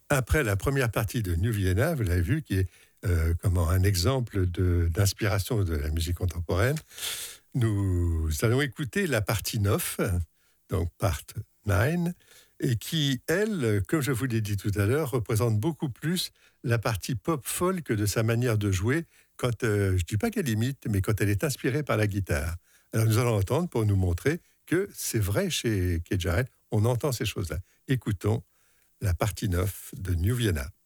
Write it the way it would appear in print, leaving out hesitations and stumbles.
après la première partie de New Vienna, vous l'avez vu, qui est un exemple d'inspiration de la musique contemporaine, nous allons écouter la partie 9, donc part 9, et qui, elle, comme je vous l'ai dit tout à l'heure, représente beaucoup plus la partie pop-folk de sa manière de jouer, quand, je ne dis pas qu'elle imite, mais quand elle est inspirée par la guitare. Alors nous allons entendre pour nous montrer que c'est vrai chez Keith Jarrett, on entend ces choses-là. Écoutons la partie 9 de New Vienna.